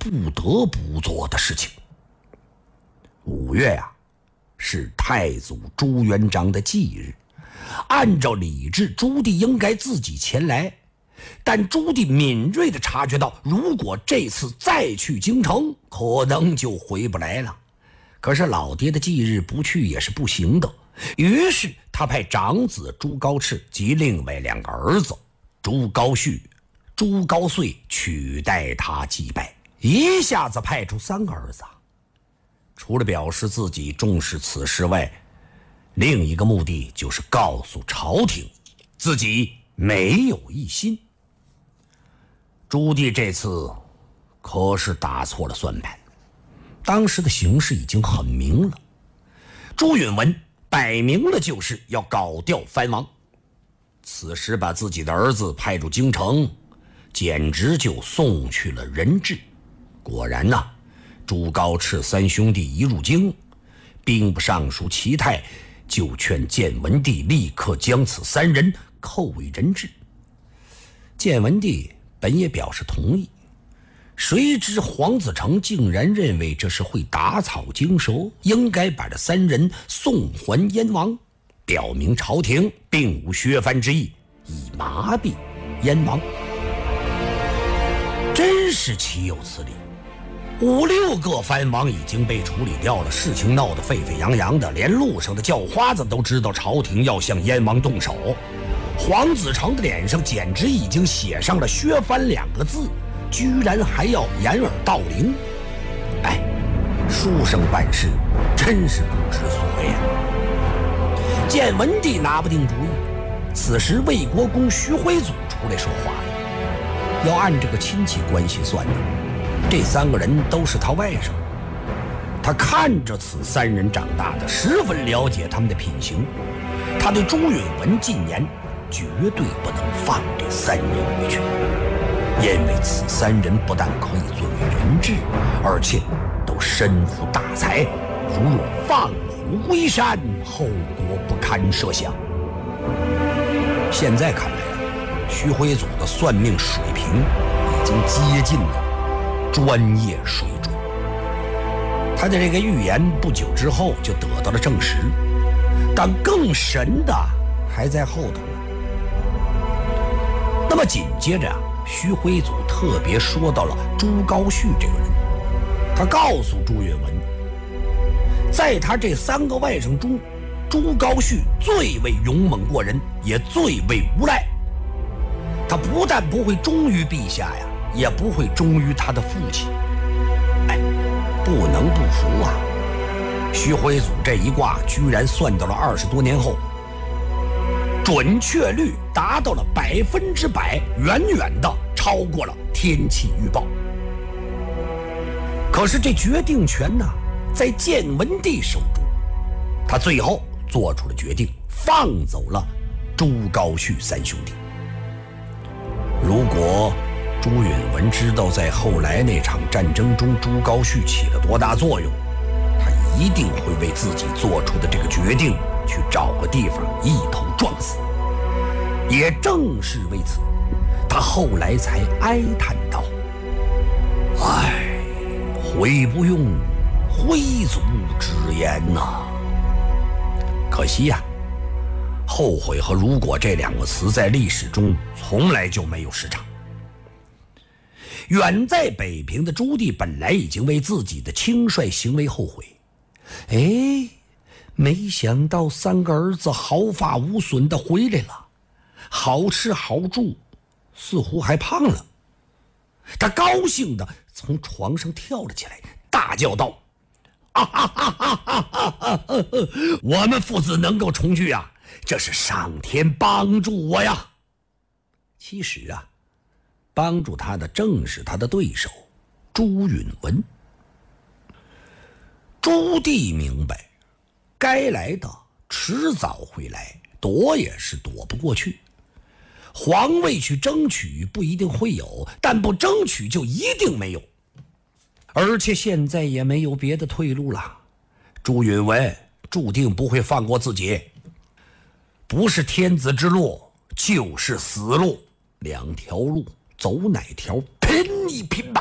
不得不做的事情。5月呀，是太祖朱元璋的忌日，按照礼制，朱棣应该自己前来，但朱棣敏锐地察觉到，如果这次再去京城，可能就回不来了。可是老爹的忌日不去也是不行的，于是他派长子朱高炽及另外2个儿子朱高煦、朱高燧取代他祭拜，一下子派出3个儿子。除了表示自己重视此事外，另一个目的就是告诉朝廷自己没有异心。朱棣这次可是打错了算盘，当时的形势已经很明了，朱允炆摆明了就是要搞掉藩王，此时把自己的儿子派入京城，简直就送去了人质。果然呐，朱高炽3兄弟一入京，兵部尚书齐泰就劝建文帝立刻将此3人扣为人质。建文帝本也表示同意，谁知黄子成竟然认为这是会打草惊蛇，应该把这3人送还燕王，表明朝廷并无削藩之意，以麻痹燕王。真是岂有此理！5、6个藩王已经被处理掉了，事情闹得沸沸扬扬的，连路上的叫花子都知道朝廷要向燕王动手。黄子成的脸上简直已经写上了削藩2个字，居然还要掩耳盗铃。哎，书生办事真是不知所谓啊！建文帝拿不定主意，此时魏国公徐辉祖出来说话了。要按这个亲戚关系算呢，这3个人都是他外甥，他看着此3人长大的，十分了解他们的品行。他对朱允炆进言，绝对不能放这3人回去，因为此3人不但可以作为人质，而且都身负大财，如若放虎归山，后果不堪设想。现在看来徐辉祖的算命水平已经接近了专业水准，他的这个预言不久之后就得到了证实，但更神的还在后头呢。那么紧接着徐辉祖特别说到了朱高煦这个人，他告诉朱允炆，在他这3个外甥中，朱高煦最为勇猛过人，也最为无赖。他不但不会忠于陛下呀，也不会忠于他的父亲。哎，不能不服啊！徐辉祖这一卦居然算到了20多年后，准确率达到了100%，远远的超过了天气预报。可是这决定权呢，在建文帝手中，他最后做出了决定，放走了朱高煦3兄弟。如果朱允炆知道在后来那场战争中朱高煦起了多大作用，他一定会为自己做出的这个决定去找个地方一头撞死。也正是为此，他后来才哀叹道：唉，悔不用辉祖之言呐。可惜呀，后悔和如果这2个词在历史中从来就没有时长。远在北平的朱棣本来已经为自己的轻率行为后悔，哎，没想到3个儿子毫发无损的回来了，好吃好住，似乎还胖了。他高兴地从床上跳了起来，大叫道：我们父子能够重聚啊，这是上天帮助我呀！其实啊，帮助他的正是他的对手朱允炆。朱棣明白，该来的迟早会来，躲也是躲不过去。皇位去争取不一定会有，但不争取就一定没有。而且现在也没有别的退路了，朱允炆注定不会放过自己，不是天子之路就是死路，2条路，走哪条拼一拼